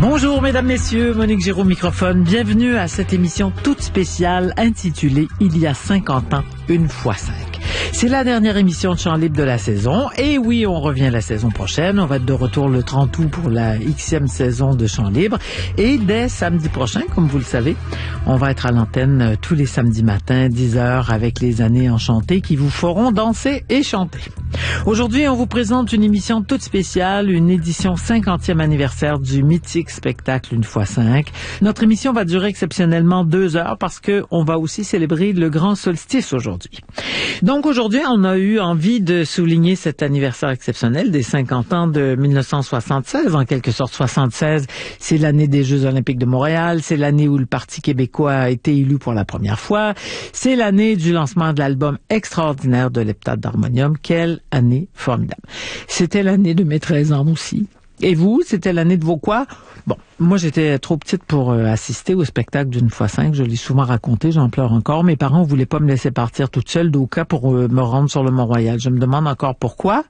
Bonjour mesdames, messieurs, Monique Giraud, microphone. Bienvenue à cette émission toute spéciale intitulée « Il y a 50 ans, une fois 5 ». C'est la dernière émission de Chant libre de la saison. Et oui, on revient la saison prochaine. On va être de retour le 30 août pour la Xème saison de Chant libre. Et dès samedi prochain, comme vous le savez, on va être à l'antenne tous les samedis matins, 10h, avec les années enchantées qui vous feront danser et chanter. Aujourd'hui, on vous présente une émission toute spéciale, une édition 50e anniversaire du mythique spectacle Une fois 5. Notre émission va durer exceptionnellement 2 heures parce que on va aussi célébrer le grand solstice aujourd'hui. Donc aujourd'hui, on a eu envie de souligner cet anniversaire exceptionnel des 50 ans de 1976. En quelque sorte, 76, c'est l'année des Jeux olympiques de Montréal, c'est l'année où le Parti québécois a été élu pour la première fois, c'est l'année du lancement de l'album extraordinaire de l'heptate d'harmonium. Quelle année formidable. C'était l'année de mes 13 ans aussi. Et vous, c'était l'année de vos quoi? Bon, moi j'étais trop petite pour assister au spectacle d'Une fois 5. Je l'ai souvent raconté, j'en pleure encore. Mes parents voulaient pas me laisser partir toute seule d'Oka pour me rendre sur le Mont-Royal. Je me demande encore pourquoi.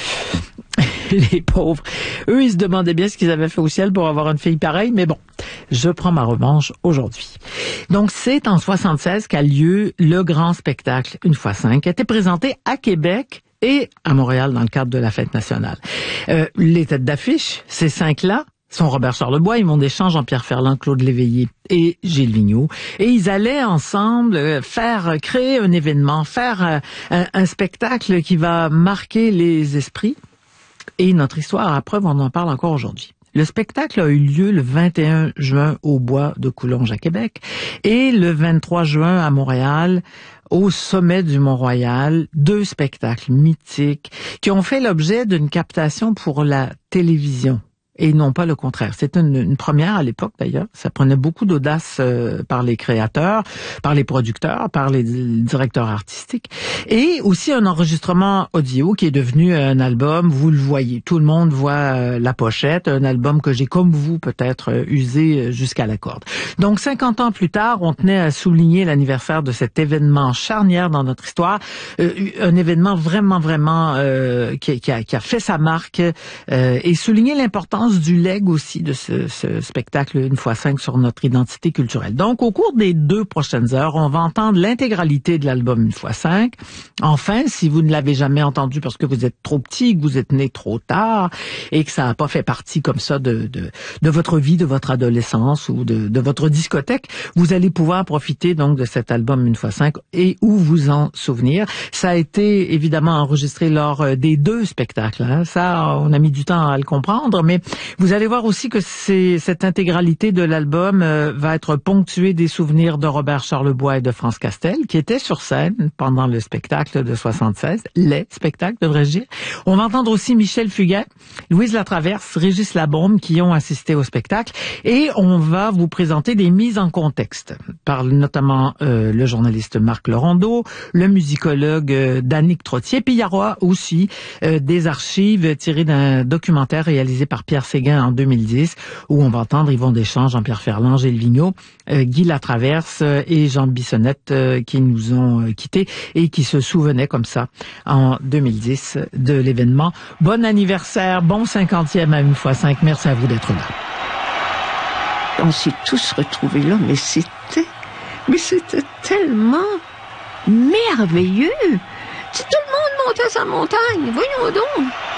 Les pauvres. Eux, ils se demandaient bien ce qu'ils avaient fait au ciel pour avoir une fille pareille, mais bon, je prends ma revanche aujourd'hui. Donc, c'est en 76 qu'a lieu le grand spectacle Une fois 5, qui a été présenté à Québec et à Montréal dans le cadre de la Fête nationale. Les têtes d'affiche, ces 5-là, sont Robert Charlebois, Yvon Deschamps, Jean-Pierre Ferland, Claude Léveillé et Gilles Vigneault. Et ils allaient ensemble créer un événement, faire un spectacle qui va marquer les esprits. Et notre histoire, à preuve, on en parle encore aujourd'hui. Le spectacle a eu lieu le 21 juin au Bois de Coulonges à Québec et le 23 juin à Montréal, au sommet du Mont-Royal. 2 spectacles mythiques qui ont fait l'objet d'une captation pour la télévision. Et non pas le contraire. C'était une première à l'époque d'ailleurs. Ça prenait beaucoup d'audace par les créateurs, par les producteurs, par les directeurs artistiques. Et aussi un enregistrement audio qui est devenu un album. Vous le voyez, tout le monde voit la pochette. Un album que j'ai, comme vous, peut-être usé jusqu'à la corde. Donc 50 ans plus tard, on tenait à souligner l'anniversaire de cet événement charnière dans notre histoire. Un événement vraiment qui a fait sa marque et souligner l'importance du legs aussi de ce spectacle Une fois 5 sur notre identité culturelle. Donc, au cours des 2 prochaines heures, on va entendre l'intégralité de l'album Une fois 5. Enfin, si vous ne l'avez jamais entendu parce que vous êtes trop petit, que vous êtes né trop tard et que ça n'a pas fait partie comme ça de votre vie, de votre adolescence ou de votre discothèque, vous allez pouvoir profiter donc de cet album Une fois 5 et ou vous en souvenir. Ça a été évidemment enregistré lors des 2 spectacles. Hein. Ça, on a mis du temps à le comprendre, mais vous allez voir aussi que cette intégralité de l'album va être ponctuée des souvenirs de Robert Charlebois et de France Castel, qui étaient sur scène pendant le spectacle de 76, les spectacles, devrais-je dire. On va entendre aussi Michel Fugain, Louise Latraverse, Régis Labaume, qui ont assisté au spectacle, et on va vous présenter des mises en contexte par notamment le journaliste Marc Laurendeau, le musicologue Danick Trottier, puis il y aura aussi des archives tirées d'un documentaire réalisé par Pierre Séguin en 2010, où on va entendre Yvon Deschamps, Jean-Pierre Ferland, Gilles Vigneault, Guy Latraverse et Jean Bissonnette qui nous ont quittés et qui se souvenaient comme ça en 2010 de l'événement. Bon anniversaire, bon 50e à Une fois 5. Merci à vous d'être là. On s'est tous retrouvés là, mais c'était tellement merveilleux. Tout le monde montait sa montagne. Voyons donc.